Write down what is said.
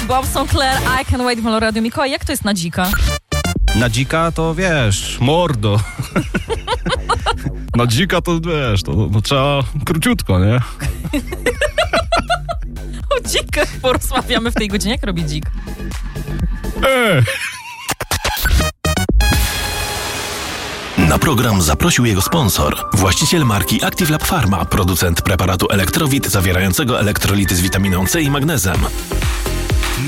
Bob Sinclair, I Can Wait w Halo Radio. Mikołaj, jak to jest na dzika? Na dzika to wiesz, mordo. Na dzika to wiesz, to trzeba króciutko, nie? O dzikach porozmawiamy w tej godzinie. Jak robi dzik? Na program zaprosił jego sponsor, właściciel marki Active Lab Pharma, producent preparatu Elektrowit zawierającego elektrolity z witaminą C i magnezem.